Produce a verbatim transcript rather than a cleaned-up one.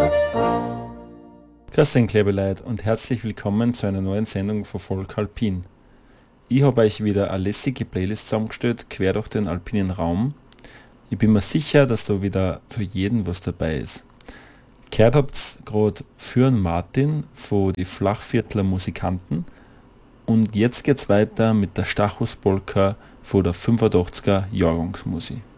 Grüß euch, liebe Leute, und herzlich willkommen zu einer neuen Sendung von Volk Alpin. Ich habe euch wieder eine lässige Playlist zusammengestellt, quer durch den alpinen Raum. Ich bin mir sicher, dass da wieder für jeden was dabei ist. Gehört habt's gerade Fürn Martin von die Flachviertler Musikanten und jetzt geht's weiter mit der Stachus Polka von der fünfundachtziger Jahrgangsmusik.